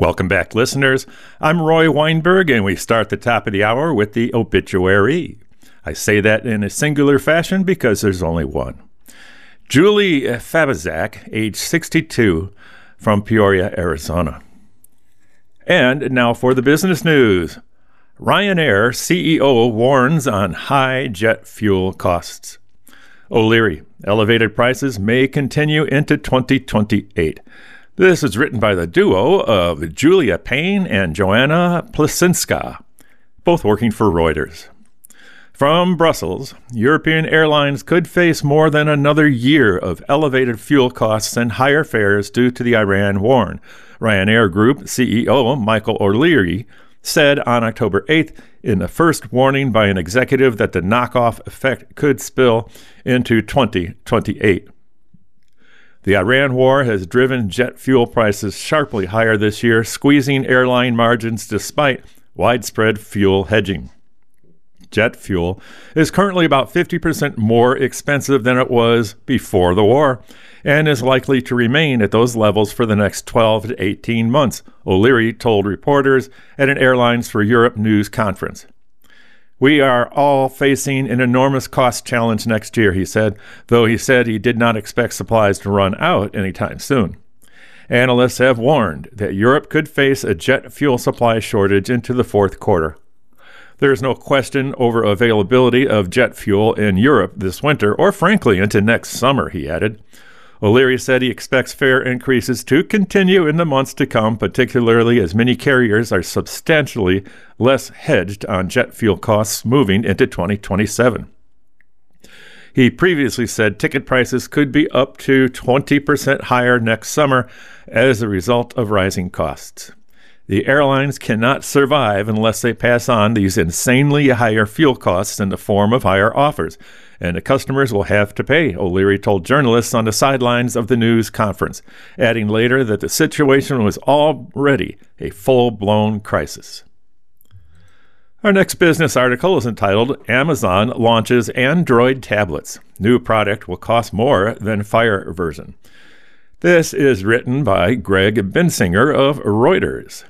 Welcome back, listeners. I'm Roy Weinberg, and we start the top of the hour with the obituary. I say that in a singular fashion because there's only one. Julie Fabizak, age 62, from Peoria, Arizona. And now for the business news. Ryanair CEO warns on high jet fuel costs. O'Leary, elevated prices may continue into 2028. This is written by the duo of Julia Payne and Joanna Plasinska, both working for Reuters. From Brussels, European airlines could face more than another year of elevated fuel costs and higher fares due to the Iran war. Ryanair Group CEO Michael O'Leary said on October 8th in the first warning by an executive that the knockoff effect could spill into 2028. The Iran war has driven jet fuel prices sharply higher this year, squeezing airline margins despite widespread fuel hedging. Jet fuel is currently about 50% more expensive than it was before the war and is likely to remain at those levels for the next 12 to 18 months, O'Leary told reporters at an Airlines for Europe news conference. We are all facing an enormous cost challenge next year, he said, though he said he did not expect supplies to run out anytime soon. Analysts have warned that Europe could face a jet fuel supply shortage into the fourth quarter. There is no question over availability of jet fuel in Europe this winter, or frankly into next summer, he added. O'Leary said he expects fare increases to continue in the months to come, particularly as many carriers are substantially less hedged on jet fuel costs moving into 2027. He previously said ticket prices could be up to 20% higher next summer as a result of rising costs. The airlines cannot survive unless they pass on these insanely higher fuel costs in the form of higher offers, and the customers will have to pay, O'Leary told journalists on the sidelines of the news conference, adding later that the situation was already a full-blown crisis. Our next business article is entitled, Amazon Launches Android Tablets. New product will cost more than Fire version. This is written by Greg Bensinger of Reuters.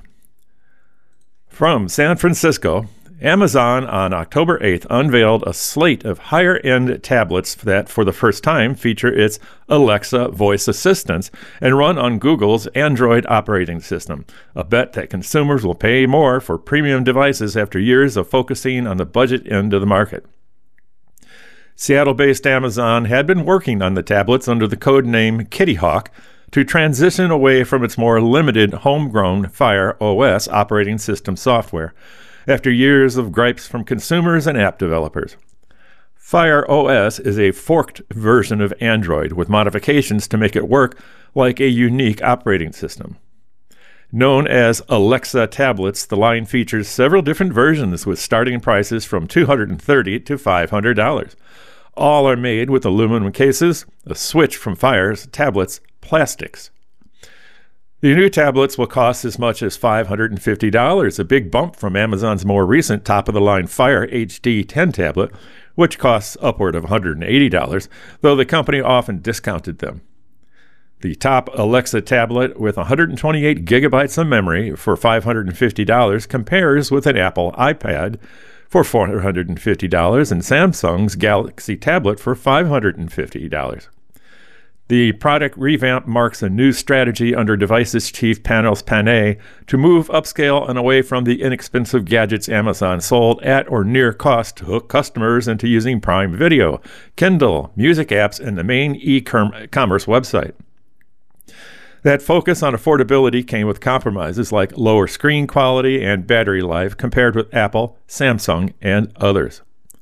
From San Francisco, Amazon on October 8th unveiled a slate of higher-end tablets that, for the first time, feature its Alexa voice assistants and run on Google's Android operating system, a bet that consumers will pay more for premium devices after years of focusing on the budget end of the market. Seattle-based Amazon had been working on the tablets under the code name Kitty Hawk to transition away from its more limited homegrown Fire OS operating system software, after years of gripes from consumers and app developers. Fire OS is a forked version of Android with modifications to make it work like a unique operating system. Known as Alexa tablets, the line features several different versions with starting prices from $230 to $500. All are made with aluminum cases, a switch from Fire's tablets plastics. The new tablets will cost as much as $550, a big bump from Amazon's more recent top-of-the-line Fire HD 10 tablet, which costs upward of $180, though the company often discounted them. The top Alexa tablet with 128 gigabytes of memory for $550 compares with an Apple iPad for $450 and Samsung's Galaxy tablet for $550. The product revamp marks a new strategy under Devices chief Panos Panay to move upscale and away from the inexpensive gadgets Amazon sold at or near cost to hook customers into using Prime Video, Kindle, music apps, and the main e-commerce website. That focus on affordability came with compromises like lower screen quality and battery life compared with Apple, Samsung, and others.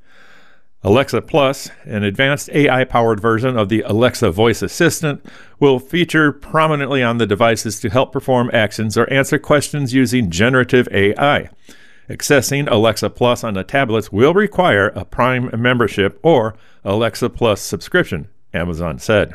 Alexa Plus, an advanced AI-powered version of the Alexa voice assistant, will feature prominently on the devices to help perform actions or answer questions using generative AI. Accessing Alexa Plus on the tablets will require a Prime membership or Alexa Plus subscription, Amazon said.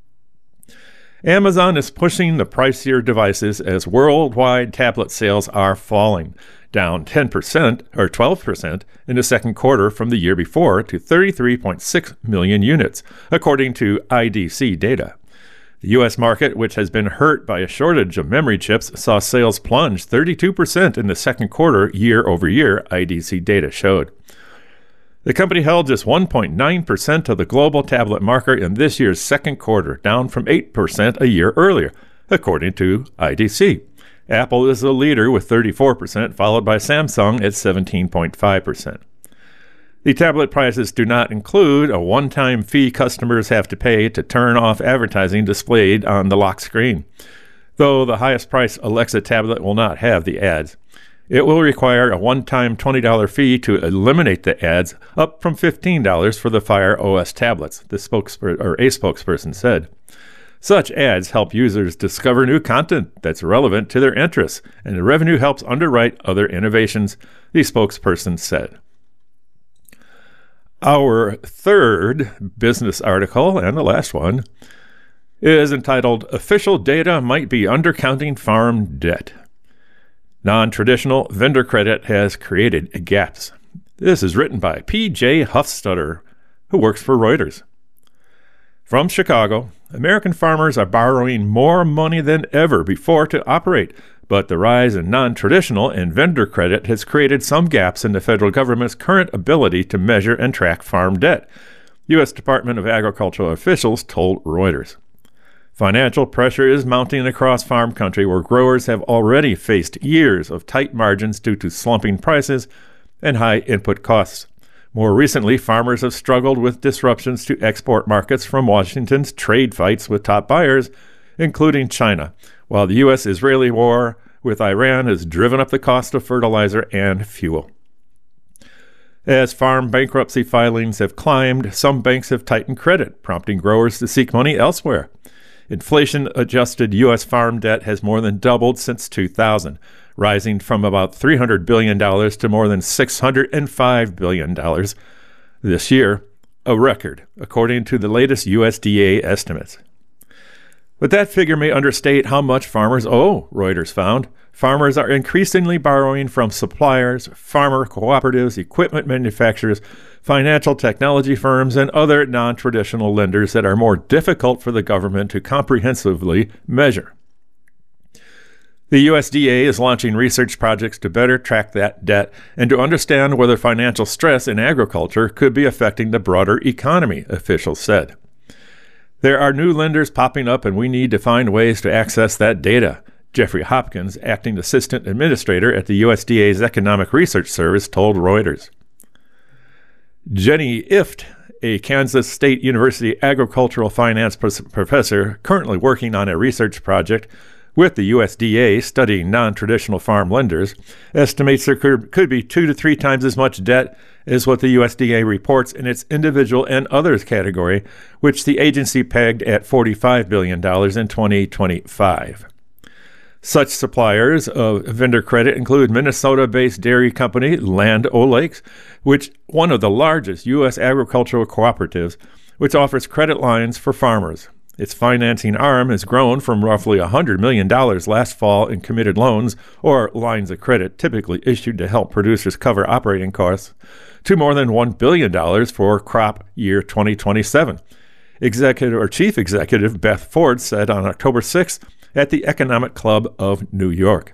Amazon is pushing the pricier devices as worldwide tablet sales are falling, down 10% or 12% in the second quarter from the year before to 33.6 million units, according to IDC data. The U.S. market, which has been hurt by a shortage of memory chips, saw sales plunge 32% in the second quarter year over year, IDC data showed. The company held just 1.9% of the global tablet market in this year's second quarter, down from 8% a year earlier, according to IDC. Apple is the leader with 34%, followed by Samsung at 17.5%. The tablet prices do not include a one-time fee customers have to pay to turn off advertising displayed on the lock screen, though the highest price Alexa tablet will not have the ads. It will require a one-time $20 fee to eliminate the ads, up from $15 for the Fire OS tablets, a spokesperson said. Such ads help users discover new content that's relevant to their interests, and the revenue helps underwrite other innovations, the spokesperson said. Our third business article, and the last one, is entitled Official Data Might Be Undercounting Farm Debt. Non-traditional vendor credit has created gaps. This is written by P.J. Huffstutter, who works for Reuters. From Chicago, American farmers are borrowing more money than ever before to operate, but the rise in non-traditional and vendor credit has created some gaps in the federal government's current ability to measure and track farm debt, U.S. Department of Agriculture officials told Reuters. Financial pressure is mounting across farm country where growers have already faced years of tight margins due to slumping prices and high input costs. More recently, farmers have struggled with disruptions to export markets from Washington's trade fights with top buyers, including China, while the U.S.-Israeli war with Iran has driven up the cost of fertilizer and fuel. As farm bankruptcy filings have climbed, some banks have tightened credit, prompting growers to seek money elsewhere. Inflation-adjusted U.S. farm debt has more than doubled since 2000, rising from about $300 billion to more than $605 billion this year, a record, according to the latest USDA estimates. But that figure may understate how much farmers owe, Reuters found. Farmers are increasingly borrowing from suppliers, farmer cooperatives, equipment manufacturers, financial technology firms, and other non-traditional lenders that are more difficult for the government to comprehensively measure. The USDA is launching research projects to better track that debt and to understand whether financial stress in agriculture could be affecting the broader economy, officials said. There are new lenders popping up, and we need to find ways to access that data, Jeffrey Hopkins, acting assistant administrator at the USDA's Economic Research Service, told Reuters. Jenny Ift, a Kansas State University agricultural finance professor currently working on a research project with the USDA studying non-traditional farm lenders, estimates there could be 2 to 3 times as much debt as what the USDA reports in its individual and others category, which the agency pegged at $45 billion in 2025. Such suppliers of vendor credit include Minnesota-based dairy company Land O'Lakes, which one of the largest U.S. agricultural cooperatives, which offers credit lines for farmers. Its financing arm has grown from roughly $100 million last fall in committed loans, or lines of credit typically issued to help producers cover operating costs, to more than $1 billion for crop year 2027. Chief Executive Beth Ford said on October 6th at the Economic Club of New York.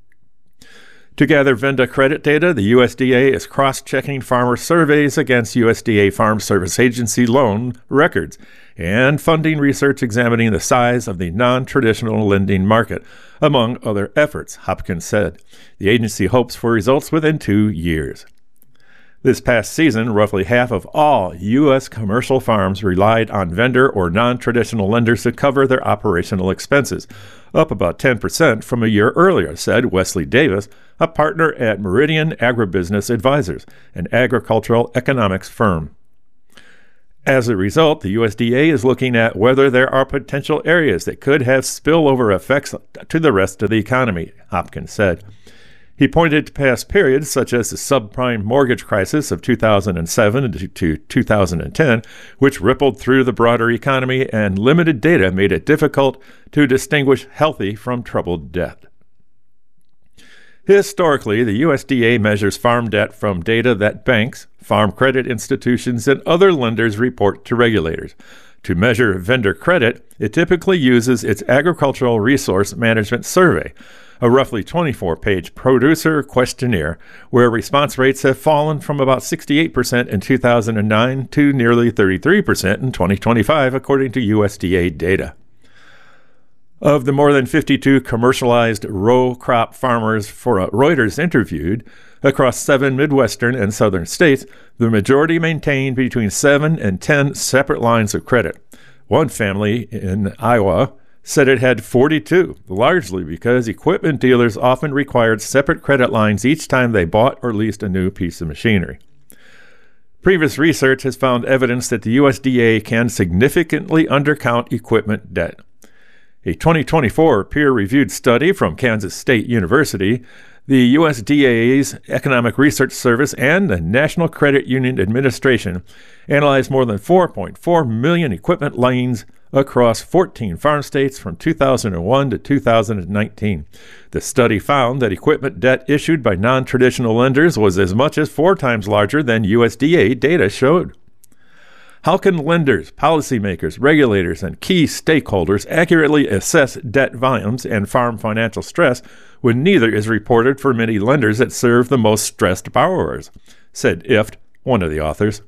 To gather vendor credit data, the USDA is cross-checking farmer surveys against USDA Farm Service Agency loan records and funding research examining the size of the non-traditional lending market, among other efforts, Hopkins said. The agency hopes for results within 2 years. This past season, roughly half of all U.S. commercial farms relied on vendor or non-traditional lenders to cover their operational expenses, up about 10% from a year earlier, said Wesley Davis, a partner at Meridian Agribusiness Advisors, an agricultural economics firm. As a result, the USDA is looking at whether there are potential areas that could have spillover effects to the rest of the economy, Hopkins said. He pointed to past periods such as the subprime mortgage crisis of 2007 to 2010, which rippled through the broader economy, and limited data made it difficult to distinguish healthy from troubled debt. Historically, the USDA measures farm debt from data that banks, farm credit institutions, and other lenders report to regulators. To measure vendor credit, it typically uses its Agricultural Resource Management Survey, a roughly 24-page producer questionnaire where response rates have fallen from about 68% in 2009 to nearly 33% in 2025, according to USDA data. Of the more than 52 commercialized row crop farmers Reuters interviewed across 7 Midwestern and Southern states, the majority maintained between 7 and 10 separate lines of credit. One family in Iowa said it had 42, largely because equipment dealers often required separate credit lines each time they bought or leased a new piece of machinery. Previous research has found evidence that the USDA can significantly undercount equipment debt. A 2024 peer-reviewed study from Kansas State University, the USDA's Economic Research Service, and the National Credit Union Administration analyzed more than 4.4 million equipment liens across 14 farm states from 2001 to 2019. The study found that equipment debt issued by non-traditional lenders was as much as 4 times larger than USDA data showed. How can lenders, policymakers, regulators, and key stakeholders accurately assess debt volumes and farm financial stress when neither is reported for many lenders that serve the most stressed borrowers? Said Ift, one of the authors.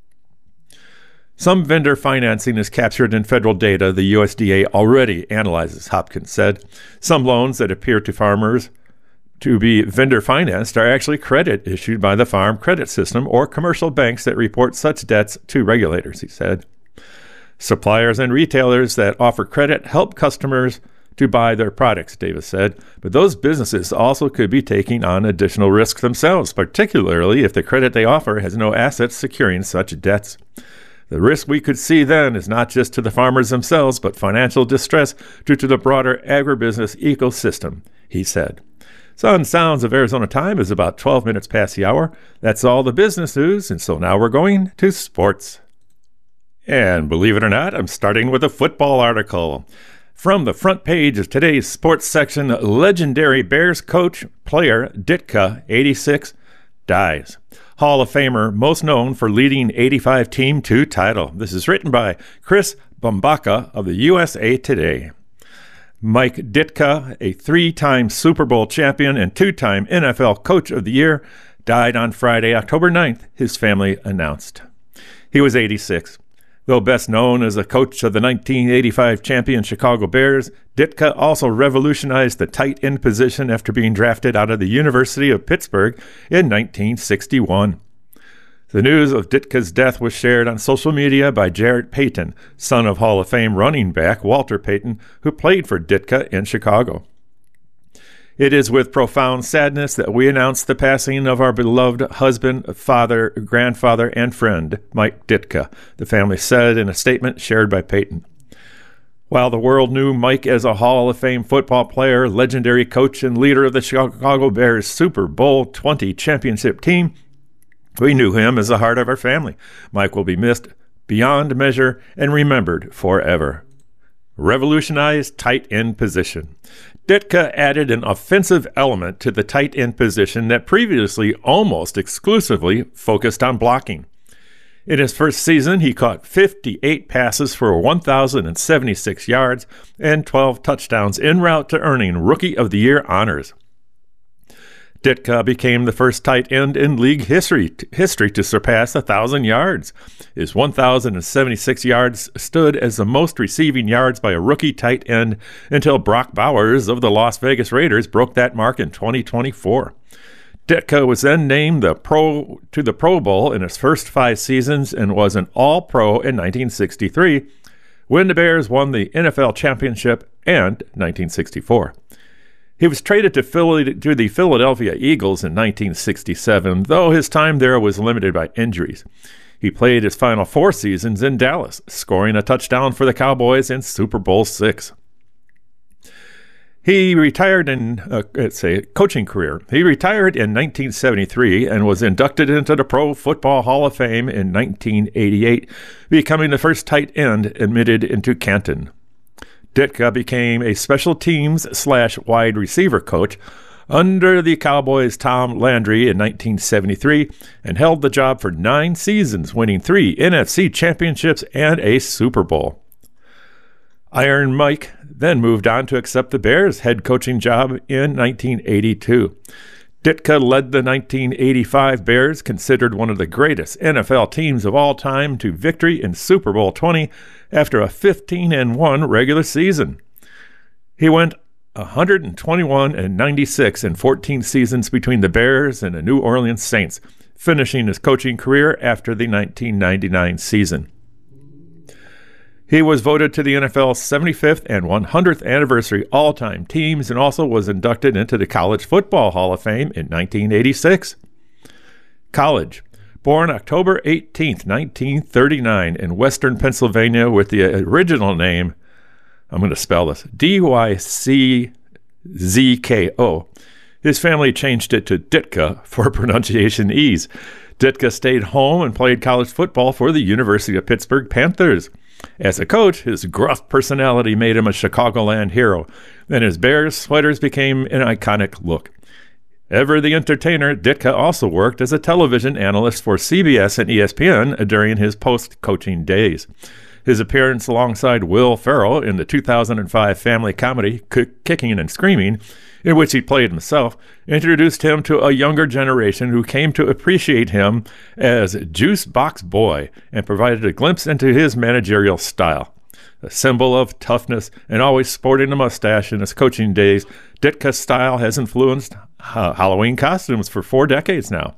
Some vendor financing is captured in federal data the USDA already analyzes, Hopkins said. Some loans that appear to farmers to be vendor financed are actually credit issued by the Farm Credit System or commercial banks that report such debts to regulators, he said. Suppliers and retailers that offer credit help customers to buy their products, Davis said, but those businesses also could be taking on additional risks themselves, particularly if the credit they offer has no assets securing such debts. The risk we could see then is not just to the farmers themselves, but financial distress due to the broader agribusiness ecosystem, he said. Sun Sounds of Arizona time is about 12 minutes past the hour. That's all the business news, and so now we're going to sports. And believe it or not, I'm starting with a football article. From the front page of today's sports section, legendary Bears coach, player Ditka, 86, dies. Hall of Famer, most known for leading 85 team to title. This is written by Chris Bombaka of the USA Today. Mike Ditka, a 3-time Super Bowl champion and 2-time NFL Coach of the Year, died on Friday, October 9th, his family announced. He was 86. Though best known as a coach of the 1985 champion Chicago Bears, Ditka also revolutionized the tight end position after being drafted out of the University of Pittsburgh in 1961. The news of Ditka's death was shared on social media by Jarrett Payton, son of Hall of Fame running back Walter Payton, who played for Ditka in Chicago. It is with profound sadness that we announce the passing of our beloved husband, father, grandfather, and friend, Mike Ditka, the family said in a statement shared by Payton. While the world knew Mike as a Hall of Fame football player, legendary coach, and leader of the Chicago Bears Super Bowl XX championship team, we knew him as the heart of our family. Mike will be missed beyond measure and remembered forever. Revolutionized tight end position. Ditka added an offensive element to the tight end position that previously almost exclusively focused on blocking. In his first season, he caught 58 passes for 1,076 yards and 12 touchdowns en route to earning Rookie of the Year honors. Ditka became the first tight end in league history to surpass 1,000 yards. His 1,076 yards stood as the most receiving yards by a rookie tight end until Brock Bowers of the Las Vegas Raiders broke that mark in 2024. Ditka was then named to the Pro Bowl in his first 5 seasons and was an All-Pro in 1963, when the Bears won the NFL championship, and 1964. He was traded to the Philadelphia Eagles in 1967, though his time there was limited by injuries. He played his final 4 seasons in Dallas, scoring a touchdown for the Cowboys in Super Bowl VI. He retired in coaching career. He retired in 1973 and was inducted into the Pro Football Hall of Fame in 1988, becoming the first tight end admitted into Canton. Ditka became a special teams / wide receiver coach, under the Cowboys' Tom Landry in 1973 and held the job for 9 seasons, winning 3 NFC championships and a Super Bowl. Iron Mike then moved on to accept the Bears' head coaching job in 1982. Ditka led the 1985 Bears, considered one of the greatest NFL teams of all time, to victory in Super Bowl 20 after a 15-1 regular season. He went 121-96 in 14 seasons between the Bears and the New Orleans Saints, finishing his coaching career after the 1999 season. He was voted to the NFL's 75th and 100th anniversary all-time teams and also was inducted into the College Football Hall of Fame in 1986. College. Born October 18, 1939 in western Pennsylvania with the original name, I'm going to spell this, D-Y-C-Z-K-O. His family changed it to Ditka for pronunciation ease. Ditka stayed home and played college football for the University of Pittsburgh Panthers. As a coach, his gruff personality made him a Chicagoland hero, and his Bears sweaters became an iconic look. Ever the entertainer, Ditka also worked as a television analyst for CBS and ESPN during his post-coaching days. His appearance alongside Will Ferrell in the 2005 family comedy Kicking and Screaming, in which he played himself, introduced him to a younger generation who came to appreciate him as Juice Box Boy and provided a glimpse into his managerial style. A symbol of toughness and always sporting a mustache in his coaching days, Ditka's style has influenced Halloween costumes for 4 decades now.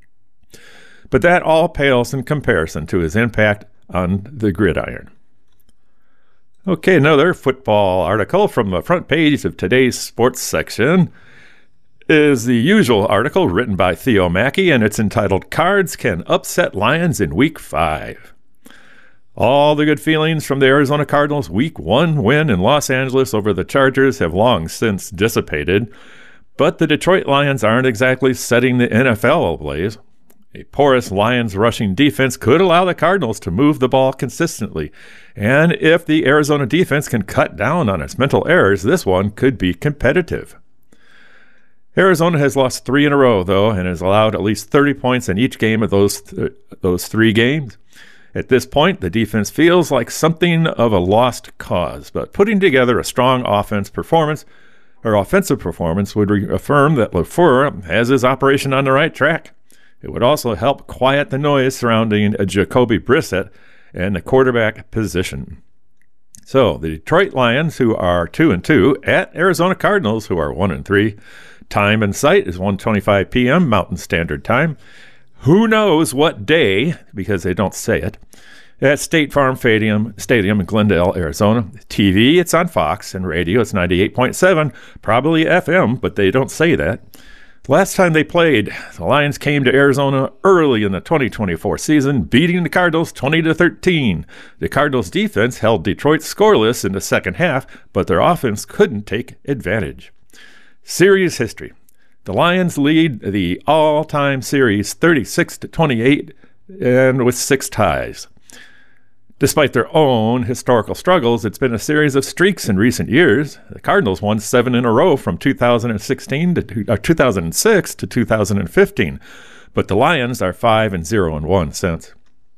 But that all pales in comparison to his impact on the gridiron. Okay, another football article from the front page of today's sports section is the usual article written by Theo Mackey, and it's entitled, Cards Can Upset Lions in Week 5. All the good feelings from the Arizona Cardinals' Week 1 win in Los Angeles over the Chargers have long since dissipated, but the Detroit Lions aren't exactly setting the NFL ablaze. A porous Lions rushing defense could allow the Cardinals to move the ball consistently, and if the Arizona defense can cut down on its mental errors, this one could be competitive. Arizona has lost 3 in a row, though, and has allowed at least 30 points in each game of those 3 games. At this point, the defense feels like something of a lost cause, but putting together a strong offensive performance would affirm that LaFleur has his operation on the right track. It would also help quiet the noise surrounding Jacoby Brissett and the quarterback position. So, the Detroit Lions, who are 2-2, at Arizona Cardinals, who are 1-3. Time and site is 1:25 p.m. Mountain Standard Time. Who knows what day, because they don't say it, at State Farm Stadium in Glendale, Arizona. TV, it's on Fox, and radio, it's 98.7, probably FM, but they don't say that. Last time they played, the Lions came to Arizona early in the 2024 season, beating the Cardinals 20-13. The Cardinals' defense held Detroit scoreless in the second half, but their offense couldn't take advantage. Series history. The Lions lead the all-time series 36-28 and with 6 ties. Despite their own historical struggles, it's been a series of streaks in recent years. The Cardinals won 7 in a row from 2006 to 2015, but the Lions are 5-0-1 since.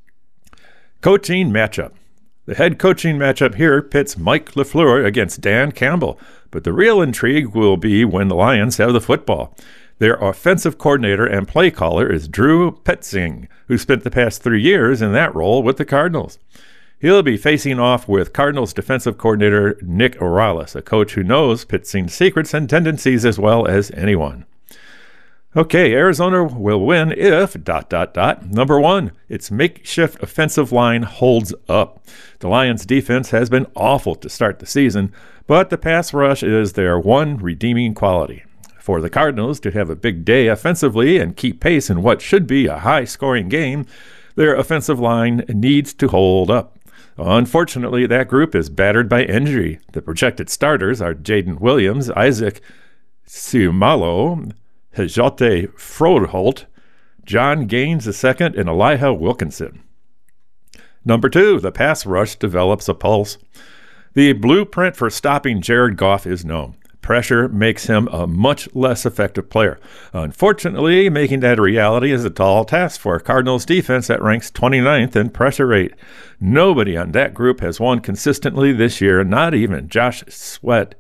Coaching matchup. The head coaching matchup here pits Mike LaFleur against Dan Campbell, but the real intrigue will be when the Lions have the football. Their offensive coordinator and play caller is Drew Petzing, who spent the past 3 years in that role with the Cardinals. He'll be facing off with Cardinals defensive coordinator Nick Orales, a coach who knows Petzing's secrets and tendencies as well as anyone. Okay, Arizona will win if... Number 1, its makeshift offensive line holds up. The Lions' defense has been awful to start the season, but the pass rush is their one redeeming quality. For the Cardinals to have a big day offensively and keep pace in what should be a high-scoring game, their offensive line needs to hold up. Unfortunately, that group is battered by injury. The projected starters are Jaden Williams, Isaac Seumalo, Hjalte Froholt, John Gaines II, and Elijah Wilkinson. Number 2, the pass rush develops a pulse. The blueprint for stopping Jared Goff is known. Pressure makes him a much less effective player. Unfortunately, making that a reality is a tall task for a Cardinals defense that ranks 29th in pressure rate. Nobody on that group has won consistently this year, not even Josh Sweat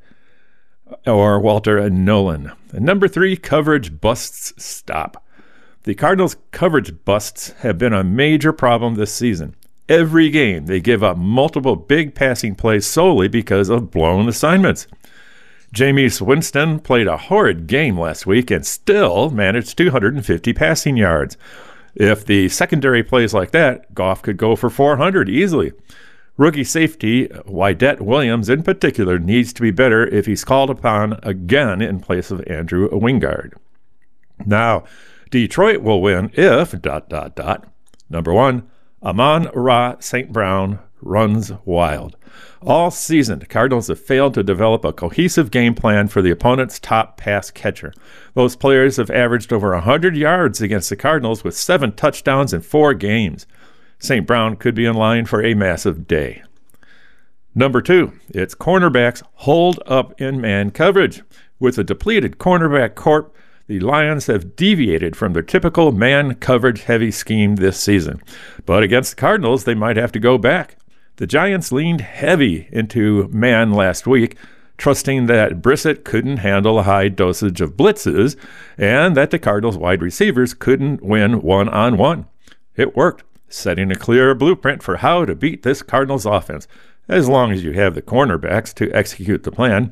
or Walter Nolan. And number 3, coverage busts stop. The Cardinals' coverage busts have been a major problem this season. Every game, they give up multiple big passing plays solely because of blown assignments. Jameis Winston played a horrid game last week and still managed 250 passing yards. If the secondary plays like that, Goff could go for 400 easily. Rookie safety Wydett Williams in particular needs to be better if he's called upon again in place of Andrew Wingard. Now, Detroit will win if... Number 1, Amon-Ra St. Brown runs wild. All season, the Cardinals have failed to develop a cohesive game plan for the opponent's top pass catcher. Those players have averaged over 100 yards against the Cardinals with 7 touchdowns in 4 games. St. Brown could be in line for a massive day. Number 2, it's cornerbacks hold up in man coverage. With a depleted cornerback corps, the Lions have deviated from their typical man coverage-heavy scheme this season. But against the Cardinals, they might have to go back. The Giants leaned heavy into man last week, trusting that Brissett couldn't handle a high dosage of blitzes and that the Cardinals wide receivers couldn't win one-on-one. It worked, setting a clear blueprint for how to beat this Cardinals offense, as long as you have the cornerbacks to execute the plan.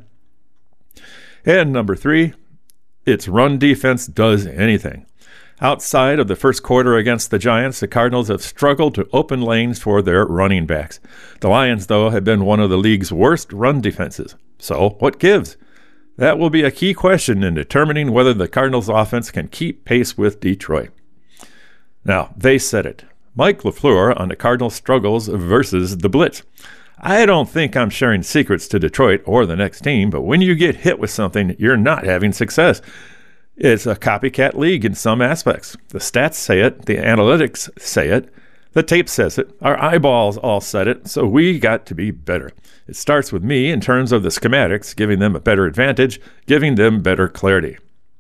And number 3, its run defense does anything. Outside of the first quarter against the Giants, the Cardinals have struggled to open lanes for their running backs. The Lions, though, have been one of the league's worst run defenses. So, what gives? That will be a key question in determining whether the Cardinals' offense can keep pace with Detroit. Now, they said it. Mike LaFleur on the Cardinals' struggles versus the blitz. I don't think I'm sharing secrets to Detroit or the next team, but when you get hit with something, you're not having success. It's a copycat league in some aspects. The stats say it, the analytics say it, the tape says it, our eyeballs all said it, so we got to be better. It starts with me in terms of the schematics, giving them a better advantage, giving them better clarity.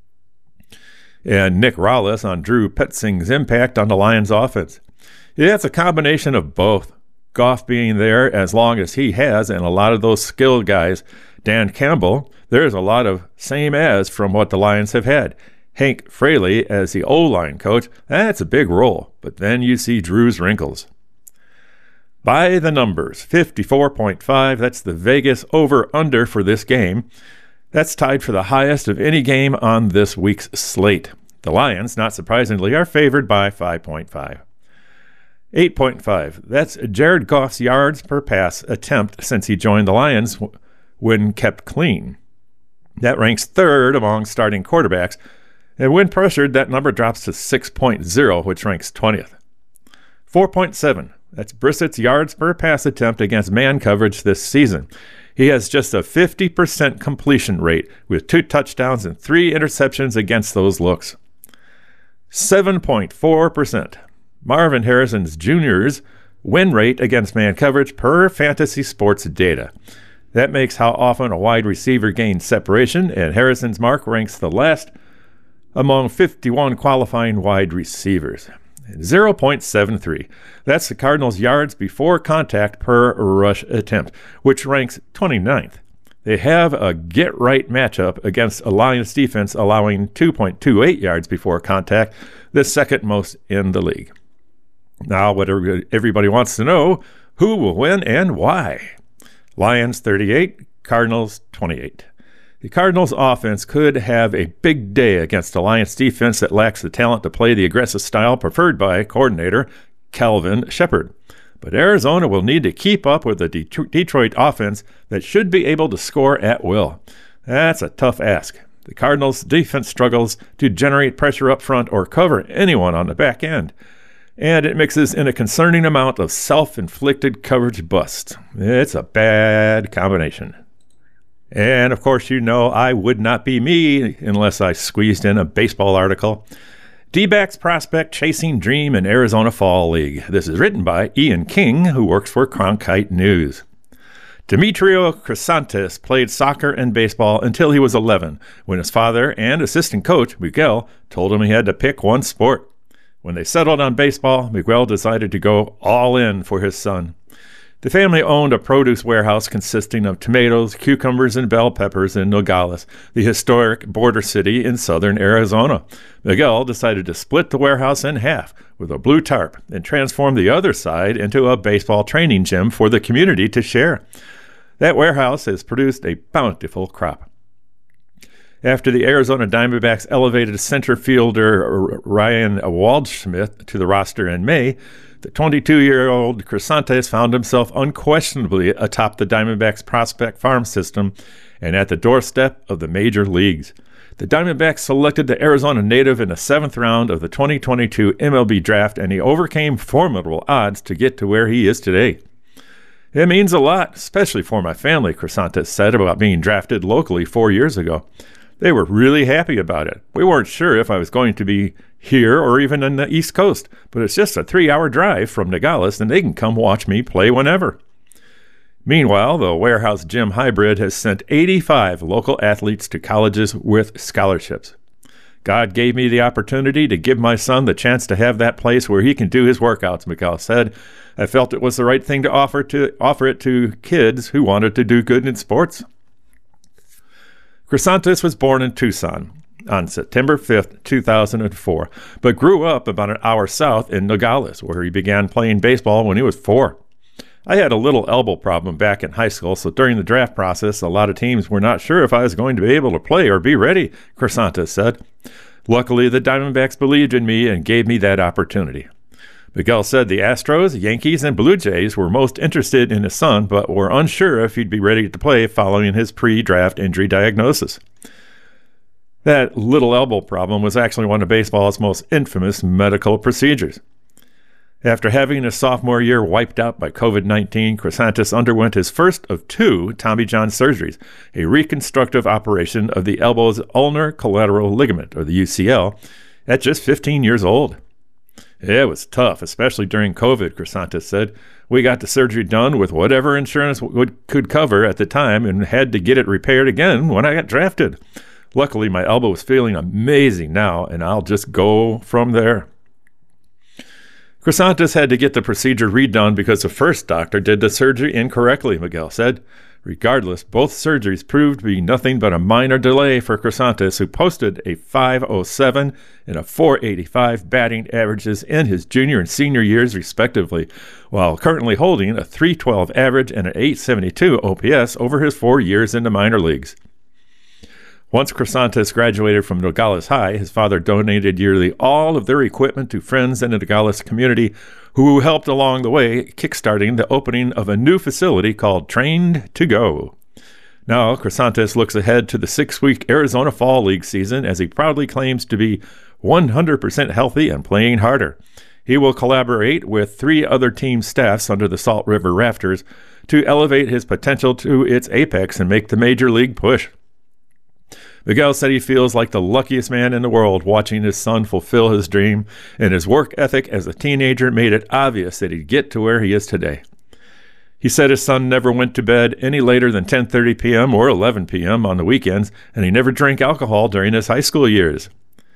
And Nick Rallis on Drew Petzing's impact on the Lions offense. Yeah, it's a combination of both. Goff being there as long as he has, and a lot of those skilled guys. Dan Campbell, there's a lot of same as from what the Lions have had. Hank Fraley as the O-line coach, that's a big role, but then you see Drew's wrinkles. By the numbers, 54.5, that's the Vegas over-under for this game. That's tied for the highest of any game on this week's slate. The Lions, not surprisingly, are favored by 5.5. 8.5, that's Jared Goff's yards per pass attempt since he joined the Lions when kept clean. That ranks third among starting quarterbacks, and when pressured, that number drops to 6.0, which ranks 20th. 4.7, that's Brissett's yards per pass attempt against man coverage this season. He has just a 50% completion rate with 2 touchdowns and 3 interceptions against those looks. 7.4%, Marvin Harrison Jr.'s win rate against man coverage per Fantasy Sports data. That makes how often a wide receiver gains separation, and Harrison's mark ranks the last among 51 qualifying wide receivers. 0.73. That's the Cardinals' yards before contact per rush attempt, which ranks 29th. They have a get-right matchup against a Lions defense allowing 2.28 yards before contact, the second most in the league. Now, what everybody wants to know, who will win and why? Lions 38, Cardinals 28. The Cardinals offense could have a big day against a Lions defense that lacks the talent to play the aggressive style preferred by coordinator Calvin Shepard. But Arizona will need to keep up with the Detroit offense that should be able to score at will. That's a tough ask. The Cardinals defense struggles to generate pressure up front or cover anyone on the back end. And it mixes in a concerning amount of self-inflicted coverage busts. It's a bad combination. And, of course, you know I would not be me unless I squeezed in a baseball article. D-backs prospect chasing dream in Arizona Fall League. This is written by Ian King, who works for Cronkite News. Demetrio Crisantes played soccer and baseball until he was 11, when his father and assistant coach, Miguel, told him he had to pick one sport. When they settled on baseball, Miguel decided to go all in for his son. The family owned a produce warehouse consisting of tomatoes, cucumbers, and bell peppers in Nogales, the historic border city in southern Arizona. Miguel decided to split the warehouse in half with a blue tarp and transform the other side into a baseball training gym for the community to share. That warehouse has produced a bountiful crop. After the Arizona Diamondbacks elevated center fielder Ryan Waldschmidt to the roster in May, the 22-year-old Crisantes found himself unquestionably atop the Diamondbacks prospect farm system and at the doorstep of the major leagues. The Diamondbacks selected the Arizona native in the 7th round of the 2022 MLB draft, and he overcame formidable odds to get to where he is today. It means a lot, especially for my family, Crisantes said about being drafted locally 4 years ago. They were really happy about it. We weren't sure if I was going to be here or even in the East Coast, but it's just a 3-hour drive from Nogales, and they can come watch me play whenever. Meanwhile, the Warehouse Gym Hybrid has sent 85 local athletes to colleges with scholarships. God gave me the opportunity to give my son the chance to have that place where he can do his workouts, Miguel said. I felt it was the right thing to offer it to kids who wanted to do good in sports. Crisantes was born in Tucson on September 5, 2004, but grew up about an hour south in Nogales, where he began playing baseball when he was 4. I had a little elbow problem back in high school, so during the draft process, a lot of teams were not sure if I was going to be able to play or be ready, Crisantes said. Luckily, the Diamondbacks believed in me and gave me that opportunity. Miguel said the Astros, Yankees, and Blue Jays were most interested in his son, but were unsure if he'd be ready to play following his pre-draft injury diagnosis. That little elbow problem was actually one of baseball's most infamous medical procedures. After having his sophomore year wiped out by COVID-19, Crisantes underwent his first of 2 Tommy John surgeries, a reconstructive operation of the elbow's ulnar collateral ligament, or the UCL, at just 15 years old. It was tough, especially during COVID, Crisantes said. We got the surgery done with whatever insurance could cover at the time and had to get it repaired again when I got drafted. Luckily, my elbow is feeling amazing now, and I'll just go from there. Crisantes had to get the procedure redone because the first doctor did the surgery incorrectly, Miguel said. Regardless, both surgeries proved to be nothing but a minor delay for Crisantes, who posted a .507 and a .485 batting averages in his junior and senior years, respectively, while currently holding a .312 average and an .872 OPS over his 4 years in the minor leagues. Once Crisantes graduated from Nogales High, his father donated nearly all of their equipment to friends in the Nogales community who helped along the way, kickstarting the opening of a new facility called Trained to Go. Now, Crisantes looks ahead to the 6-week Arizona Fall League season as he proudly claims to be 100% healthy and playing harder. He will collaborate with 3 other team staffs under the Salt River Rafters to elevate his potential to its apex and make the major league push. Miguel said he feels like the luckiest man in the world watching his son fulfill his dream, and his work ethic as a teenager made it obvious that he'd get to where he is today. He said his son never went to bed any later than 10:30 p.m. or 11 p.m. on the weekends, and he never drank alcohol during his high school years.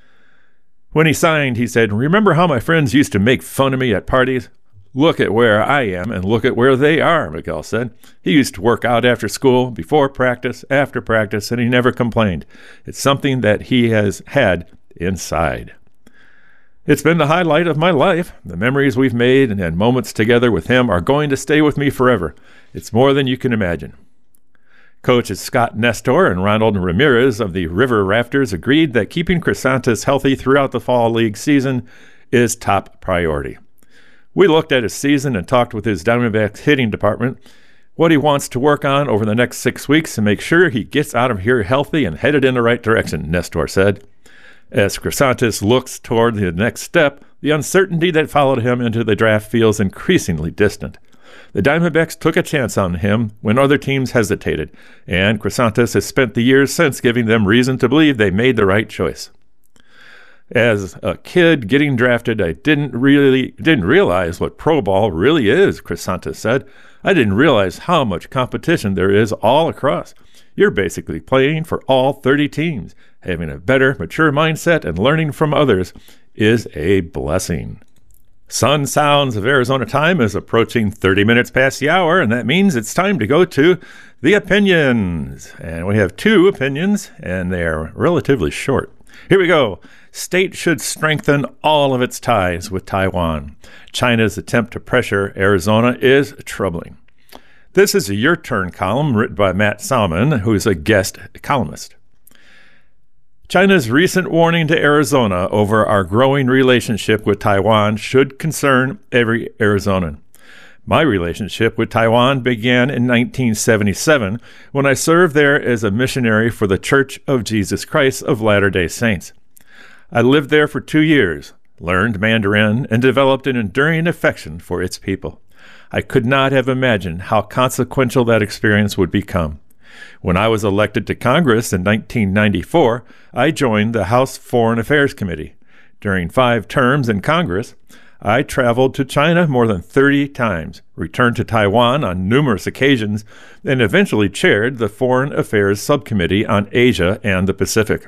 When he signed, he said, "Remember how my friends used to make fun of me at parties? Look at where I am and look at where they are," Miguel said. He used to work out after school, before practice, after practice, and he never complained. It's something that he has had inside. It's been the highlight of my life. The memories we've made and moments together with him are going to stay with me forever. It's more than you can imagine. Coaches Scott Nestor and Ronald Ramirez of the River Rafters agreed that keeping Crisantes healthy throughout the Fall League season is top priority. We looked at his season and talked with his Diamondbacks hitting department, what he wants to work on over the next 6 weeks to make sure he gets out of here healthy and headed in the right direction, Nestor said. As Crisantes looks toward the next step, the uncertainty that followed him into the draft feels increasingly distant. The Diamondbacks took a chance on him when other teams hesitated, and Crisantes has spent the years since giving them reason to believe they made the right choice. As a kid getting drafted, I didn't realize what pro ball really is, Crisantes said. I didn't realize how much competition there is all across. You're basically playing for all 30 teams. Having a better, mature mindset and learning from others is a blessing. Sun Sounds of Arizona time is approaching 30 minutes past the hour, and that means it's time to go to the opinions. And we have two opinions, and they are relatively short. Here we go. State should strengthen all of its ties with Taiwan. China's attempt to pressure Arizona is troubling. This is a Your Turn column written by Matt Salmon, who is a guest columnist. China's recent warning to Arizona over our growing relationship with Taiwan should concern every Arizonan. My relationship with Taiwan began in 1977 when I served there as a missionary for the Church of Jesus Christ of Latter-day Saints. I lived there for 2 years, learned Mandarin, and developed an enduring affection for its people. I could not have imagined how consequential that experience would become. When I was elected to Congress in 1994, I joined the House Foreign Affairs Committee. During 5 terms in Congress, I traveled to China more than 30 times, returned to Taiwan on numerous occasions, and eventually chaired the Foreign Affairs Subcommittee on Asia and the Pacific.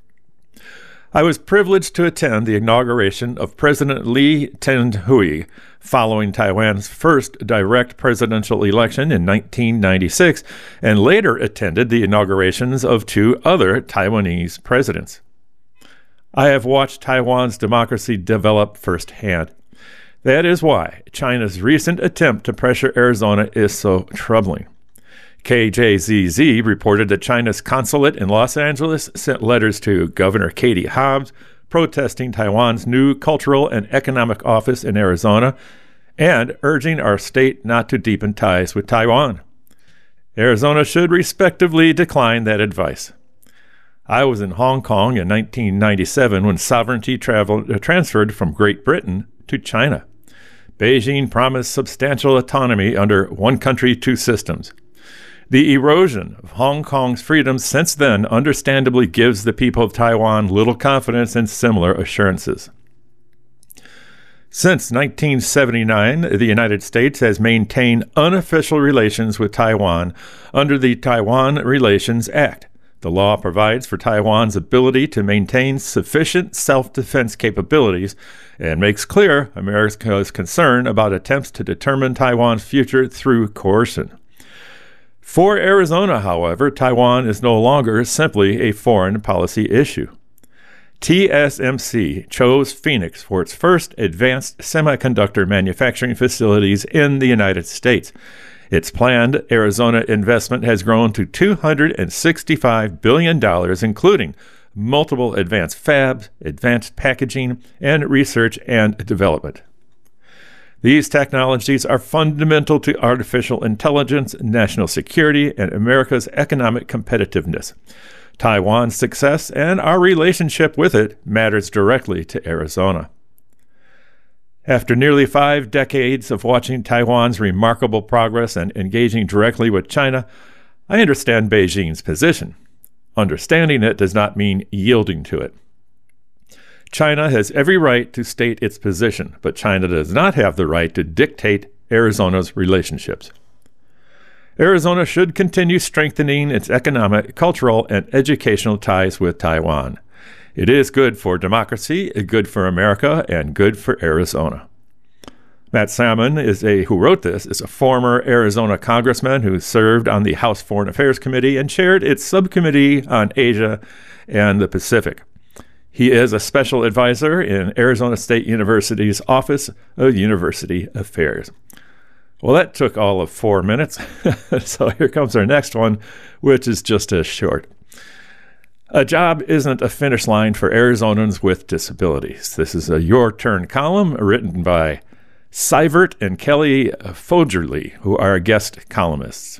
I was privileged to attend the inauguration of President Lee Teng-hui following Taiwan's first direct presidential election in 1996, and later attended the inaugurations of 2 other Taiwanese presidents. I have watched Taiwan's democracy develop firsthand. That is why China's recent attempt to pressure Arizona is so troubling. KJZZ reported that China's consulate in Los Angeles sent letters to Governor Katie Hobbs protesting Taiwan's new cultural and economic office in Arizona and urging our state not to deepen ties with Taiwan. Arizona should respectively decline that advice. I was in Hong Kong in 1997 when sovereignty transferred from Great Britain to China. Beijing promised substantial autonomy under one country, 2 systems. The erosion of Hong Kong's freedoms since then understandably gives the people of Taiwan little confidence in similar assurances. Since 1979, the United States has maintained unofficial relations with Taiwan under the Taiwan Relations Act. The law provides for Taiwan's ability to maintain sufficient self-defense capabilities and makes clear America's concern about attempts to determine Taiwan's future through coercion. For Arizona, however, Taiwan is no longer simply a foreign policy issue. TSMC chose Phoenix for its first advanced semiconductor manufacturing facilities in the United States. Its planned Arizona investment has grown to $265 billion, including multiple advanced fabs, advanced packaging, and research and development. These technologies are fundamental to artificial intelligence, national security, and America's economic competitiveness. Taiwan's success and our relationship with it matters directly to Arizona. After nearly 5 decades of watching Taiwan's remarkable progress and engaging directly with China, I understand Beijing's position. Understanding it does not mean yielding to it. China has every right to state its position, but China does not have the right to dictate Arizona's relationships. Arizona should continue strengthening its economic, cultural, and educational ties with Taiwan. It is good for democracy, good for America, and good for Arizona. Matt Salmon, who wrote this, is a former Arizona congressman who served on the House Foreign Affairs Committee and chaired its subcommittee on Asia and the Pacific. He is a special advisor in Arizona State University's Office of University Affairs. Well, that took all of 4 minutes, so here comes our next one, which is just as short. A job isn't a finish line for Arizonans with disabilities. This is a Your Turn column written by Seivert and Kelly Fogerly, who are guest columnists.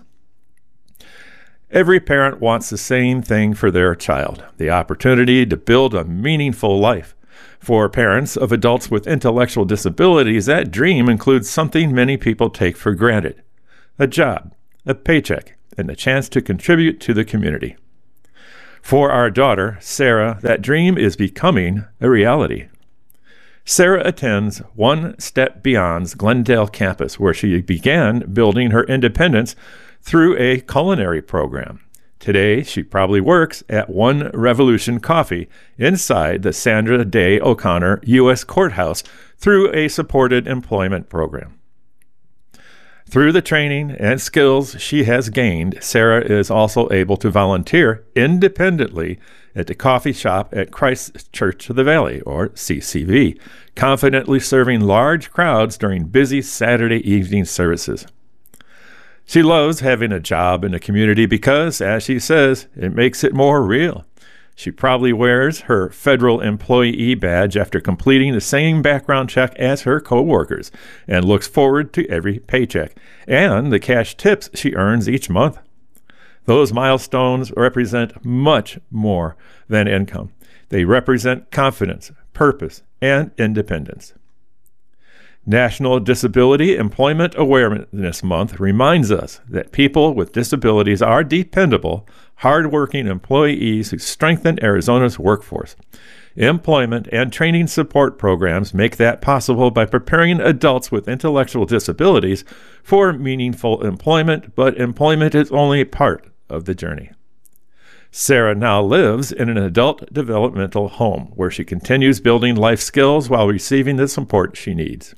Every parent wants the same thing for their child, the opportunity to build a meaningful life. For parents of adults with intellectual disabilities, that dream includes something many people take for granted: a job, a paycheck, and the chance to contribute to the community. For our daughter, Sarah, that dream is becoming a reality. Sarah attends One Step Beyond's Glendale campus, where she began building her independence through a culinary program. Today, she probably works at One Revolution Coffee inside the Sandra Day O'Connor U.S. Courthouse through a supported employment program. Through the training and skills she has gained, Sarah is also able to volunteer independently at the coffee shop at Christ Church of the Valley, or CCV, confidently serving large crowds during busy Saturday evening services. She loves having a job in the community because, as she says, it makes it more real. She probably wears her federal employee badge after completing the same background check as her co-workers and looks forward to every paycheck and the cash tips she earns each month. Those milestones represent much more than income. They represent confidence, purpose, and independence. National Disability Employment Awareness Month reminds us that people with disabilities are dependable, hardworking employees who strengthen Arizona's workforce. Employment and training support programs make that possible by preparing adults with intellectual disabilities for meaningful employment, but employment is only part of the journey. Sarah now lives in an adult developmental home where she continues building life skills while receiving the support she needs.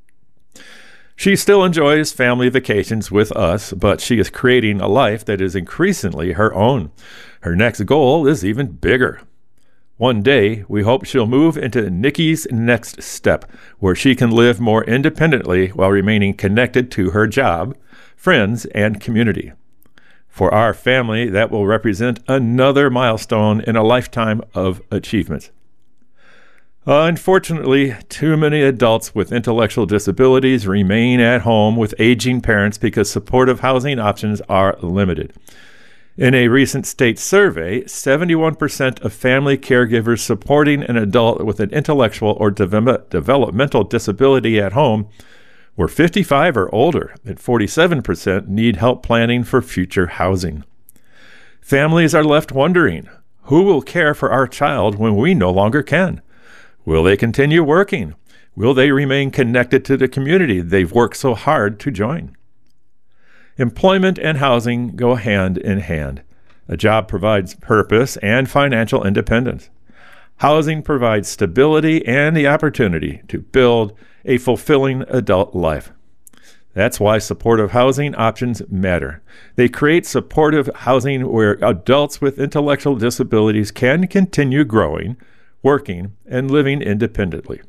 She still enjoys family vacations with us, but she is creating a life that is increasingly her own. Her next goal is even bigger. One day, we hope she'll move into Nikki's next step, where she can live more independently while remaining connected to her job, friends, and community. For our family, that will represent another milestone in a lifetime of achievements. Unfortunately, too many adults with intellectual disabilities remain at home with aging parents because supportive housing options are limited. In a recent state survey, 71% of family caregivers supporting an adult with an intellectual or developmental disability at home were 55 or older, and 47% need help planning for future housing. Families are left wondering, who will care for our child when we no longer can? Will they continue working? Will they remain connected to the community they've worked so hard to join? Employment and housing go hand in hand. A job provides purpose and financial independence. Housing provides stability and the opportunity to build a fulfilling adult life. That's why supportive housing options matter. They create supportive housing where adults with intellectual disabilities can continue growing, working, and living independently.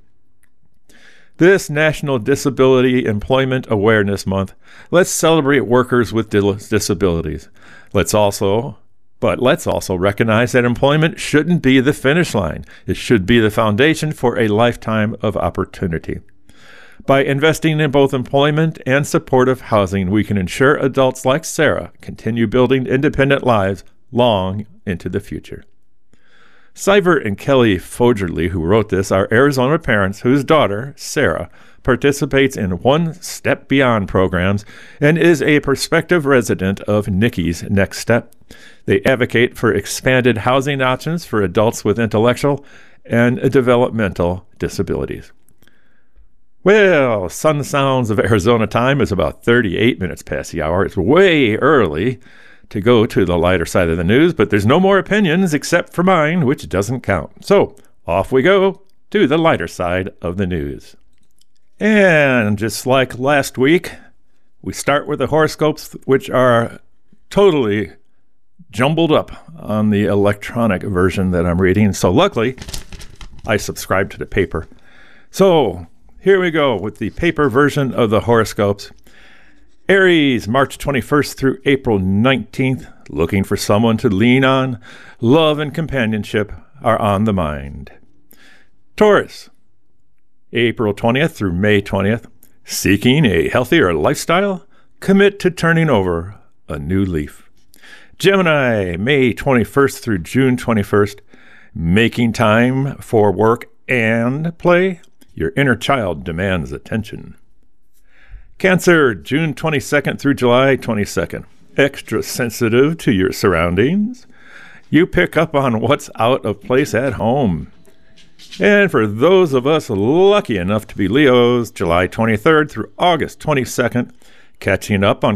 This National Disability Employment Awareness Month, let's celebrate workers with disabilities. Let's also recognize that employment shouldn't be the finish line. It should be the foundation for a lifetime of opportunity. By investing in both employment and supportive housing, we can ensure adults like Sarah continue building independent lives long into the future. Seivert and Kelly Fogerly, who wrote this, are Arizona parents whose daughter, Sarah, participates in One Step Beyond programs and is a prospective resident of Nikki's Next Step. They advocate for expanded housing options for adults with intellectual and developmental disabilities. Well, Sun Sounds of Arizona time is about 38 minutes past the hour. It's way early to go to the lighter side of the news, but there's no more opinions except for mine, which doesn't count. So off we go to the lighter side of the news. And just like last week, we start with the horoscopes, which are totally jumbled up on the electronic version that I'm reading. So luckily, I subscribe to the paper. So here we go with the paper version of the horoscopes. Aries, March 21st through April 19th, looking for someone to lean on. Love and companionship are on the mind. Taurus, April 20th through May 20th, seeking a healthier lifestyle. Commit to turning over a new leaf. Gemini, May 21st through June 21st, making time for work and play. Your inner child demands attention. Cancer, June 22nd through July 22nd. Extra sensitive to your surroundings. You pick up on what's out of place at home. And for those of us lucky enough to be Leos, July 23rd through August 22nd, catching up on